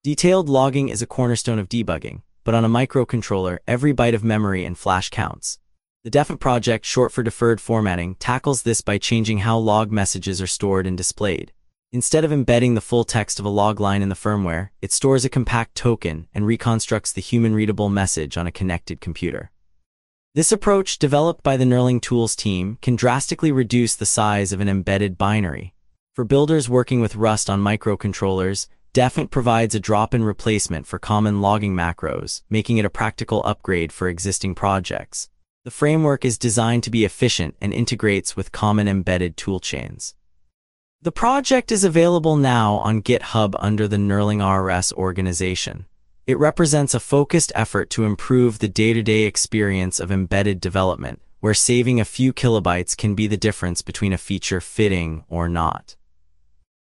Detailed logging is a cornerstone of debugging, but on a microcontroller, every byte of memory and flash counts. The DEFINT project, short for Deferred Formatting, tackles this by changing how log messages are stored and displayed. Instead of embedding the full text of a log line in the firmware, it stores a compact token and reconstructs the human-readable message on a connected computer. This approach, developed by the Knurling Tools team, can drastically reduce the size of an embedded binary. For builders working with Rust on microcontrollers, DEFINT provides a drop-in replacement for common logging macros, making it a practical upgrade for existing projects. The framework is designed to be efficient and integrates with common embedded toolchains. The project is available now on GitHub under the Knurling RS organization. It represents a focused effort to improve the day-to-day experience of embedded development, where saving a few kilobytes can be the difference between a feature fitting or not.